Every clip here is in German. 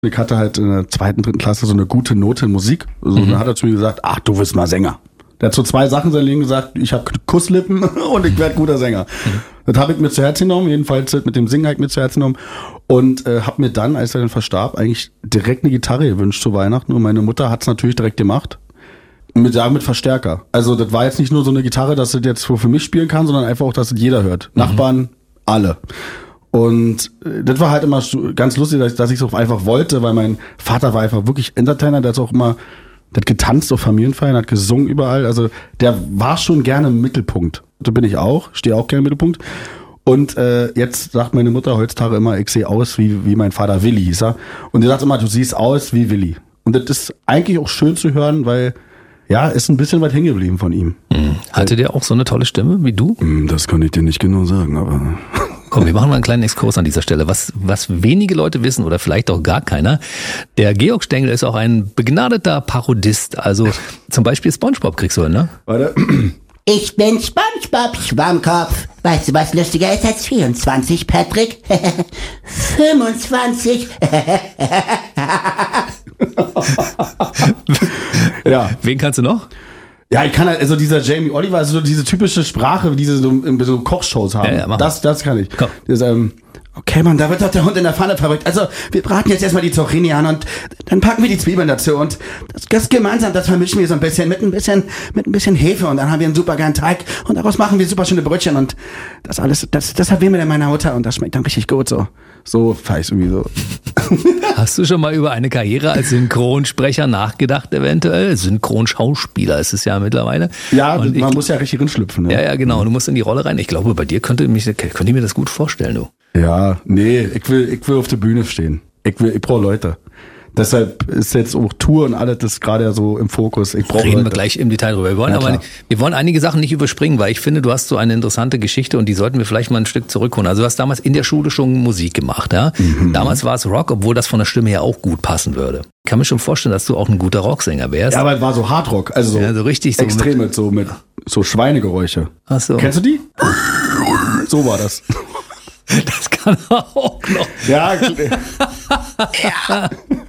Ich hatte halt in der 2., 3. Klasse so eine gute Note in Musik. Also dann hat er zu mir gesagt, ach, du wirst mal Sänger. Der hat so 2 Sachen in seinem Leben gesagt, ich habe Kusslippen und ich werde guter Sänger. Das habe ich mir zu Herzen genommen, jedenfalls mit dem Singen habe ich mir zu Herzen genommen. Und habe mir dann, als er dann verstarb, eigentlich direkt eine Gitarre gewünscht zu Weihnachten. Und meine Mutter hat es natürlich direkt gemacht. Mit Verstärker. Also das war jetzt nicht nur so eine Gitarre, dass das jetzt für mich spielen kann, sondern einfach auch, dass das jeder hört. Nachbarn, alle. Und das war halt immer ganz lustig, dass ich es auch einfach wollte, weil mein Vater war einfach wirklich Entertainer, der hat auch immer, der hat getanzt auf Familienfeiern, hat gesungen überall, also der war schon gerne im Mittelpunkt. So bin ich auch, stehe auch gerne im Mittelpunkt. Und jetzt sagt meine Mutter heutzutage immer, ich sehe aus wie mein Vater Willi, hieß er. Und die sagt immer, du siehst aus wie Willi. Und das ist eigentlich auch schön zu hören, weil ja, ist ein bisschen weit hängen geblieben von ihm. Hatte der auch so eine tolle Stimme wie du? Das kann ich dir nicht genau sagen, aber... Komm, wir machen mal einen kleinen Exkurs an dieser Stelle. Was wenige Leute wissen oder vielleicht auch gar keiner, der Georg Stengel ist auch ein begnadeter Parodist. Also zum Beispiel SpongeBob kriegst du, ne? Warte. Ich bin SpongeBob Schwammkopf. Weißt du, was lustiger ist als 24, Patrick? 25. Ja. Wen kannst du noch? Ja, ich kann halt, also dieser Jamie Oliver, also so diese typische Sprache, wie diese so Kochshows haben. Ja, das kann ich. Komm. Das, okay, Mann, da wird doch der Hund in der Pfanne verrückt. Also, wir braten jetzt erstmal die Zucchini an und dann packen wir die Zwiebeln dazu und das gemeinsam, das vermischen wir so ein bisschen mit ein bisschen Hefe und dann haben wir einen super geilen Teig und daraus machen wir super schöne Brötchen und das alles, das servieren wir dann meiner Mutter und das schmeckt dann richtig gut so. So fast irgendwie so. Hast du schon mal über eine Karriere als Synchronsprecher nachgedacht eventuell? Synchronschauspieler ist es ja mittlerweile. Ja, und man muss ja richtig rinschlüpfen. Ne? Ja, genau. Du musst in die Rolle rein. Ich glaube, bei dir könnte ich mir das gut vorstellen, du. Ja, nee, ich will auf der Bühne stehen. Ich brauche Leute. Deshalb ist jetzt auch Tour und alles das gerade so im Fokus. Ich brauche Reden Leute. wir gleich im Detail drüber. Wir wollen einige Sachen nicht überspringen, weil ich finde, du hast so eine interessante Geschichte und die sollten wir vielleicht mal ein Stück zurückholen. Also du hast damals in der Schule schon Musik gemacht, ja? Damals war es Rock, obwohl das von der Stimme her auch gut passen würde. Ich kann mir schon vorstellen, dass du auch ein guter Rocksänger wärst. Ja, aber es war so Hardrock, also ja, so richtig so extrem mit so Schweinegeräusche. Ach so. Kennst du die? So war das. Das kann er auch noch. Ja. Ja.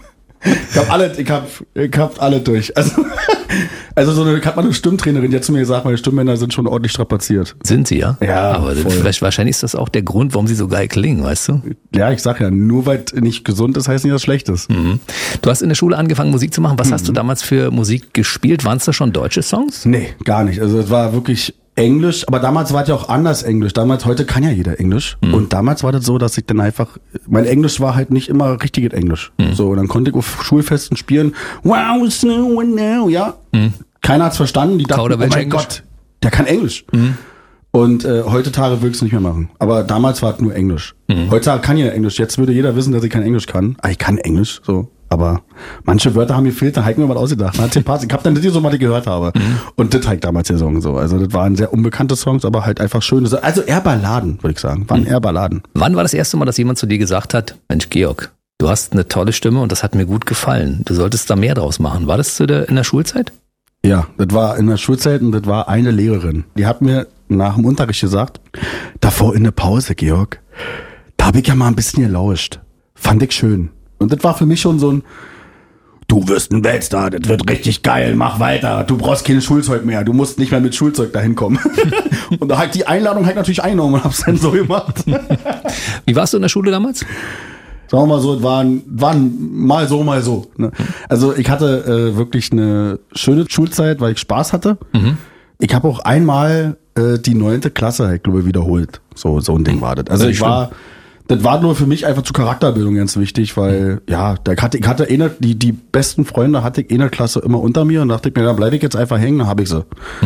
Ich hab alle durch. Also ich hab mal eine Stimmtrainerin, die hat zu mir gesagt, meine Stimmbänder sind schon ordentlich strapaziert. Sind sie, ja? Ja. Aber wahrscheinlich ist das auch der Grund, warum sie so geil klingen, weißt du? Ja, ich sag ja, nur weil es nicht gesund ist, heißt nicht, dass es schlecht ist. Mhm. Du hast in der Schule angefangen, Musik zu machen. Was hast du damals für Musik gespielt? Waren es da schon deutsche Songs? Nee, gar nicht. Also es war wirklich Englisch, aber damals war es ja auch anders Englisch. Heute kann ja jeder Englisch. Und damals war das so, dass ich dann einfach, mein Englisch war halt nicht immer richtiges Englisch. So, und dann konnte ich auf Schulfesten spielen. Wow, snow and now, ja. Keiner hat's verstanden. Die dachten, oh mein Englisch? Gott, der kann Englisch. Und heutzutage will ich es nicht mehr machen. Aber damals war es nur Englisch. Heutzutage kann jeder Englisch. Jetzt würde jeder wissen, dass ich kein Englisch kann. Ich kann Englisch, so. Aber manche Wörter haben mir gefehlt, da habe ich mir was ausgedacht. Ich habe dann das so, was ich gehört habe. Und das habe ich damals gesungen. So. Also das waren sehr unbekannte Songs, aber halt einfach schöne. Also eher Balladen, würde ich sagen. Waren eher Balladen. Wann war das erste Mal, dass jemand zu dir gesagt hat, Mensch Georg, du hast eine tolle Stimme und das hat mir gut gefallen. Du solltest da mehr draus machen. War das in der Schulzeit? Ja, das war in der Schulzeit und das war eine Lehrerin. Die hat mir nach dem Unterricht gesagt, davor in der Pause, Georg, da habe ich ja mal ein bisschen gelauscht. Fand ich schön. Und das war für mich schon so ein, du wirst ein Weltstar, das wird richtig geil, mach weiter, du brauchst kein Schulzeug mehr, du musst nicht mehr mit Schulzeug dahin kommen. Und da halt die Einladung halt natürlich eingenommen und hab's dann so gemacht. Wie warst du in der Schule damals? Sagen wir mal so, es waren mal so, mal so. Ne? Also ich hatte wirklich eine schöne Schulzeit, weil ich Spaß hatte. Ich habe auch einmal die 9. Klasse, ich glaube, wiederholt. So ein Ding war das. Also das war nur für mich einfach zur Charakterbildung ganz wichtig, weil ja, ich hatte die besten Freunde hatte ich in der Klasse immer unter mir und dachte ich mir, da bleibe ich jetzt einfach hängen, dann habe ich sie.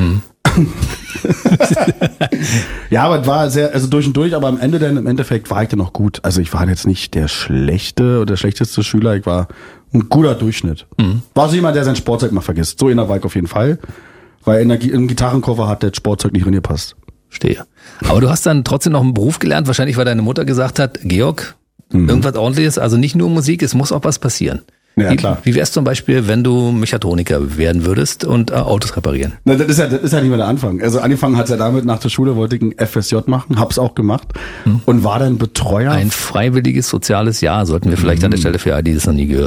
Ja, aber es war sehr, also durch und durch, aber im Endeffekt war ich dann noch gut. Also ich war jetzt nicht der schlechte oder der schlechteste Schüler, ich war ein guter Durchschnitt. War so jemand, der sein Sportzeug mal vergisst. So einer war ich auf jeden Fall, weil im Gitarrenkoffer hat das Sportzeug nicht reingepasst. Stehe. Aber du hast dann trotzdem noch einen Beruf gelernt, wahrscheinlich weil deine Mutter gesagt hat, Georg, irgendwas Ordentliches, also nicht nur Musik, es muss auch was passieren. Ja, klar. Wie wär's zum Beispiel, wenn du Mechatroniker werden würdest und Autos reparieren? Na, das ist ja nicht mehr der Anfang. Also angefangen hat's ja damit, nach der Schule wollte ich ein FSJ machen, hab's auch gemacht und war dann Betreuer. Ein freiwilliges soziales Jahr sollten wir vielleicht an der Stelle für all die das noch nie gehört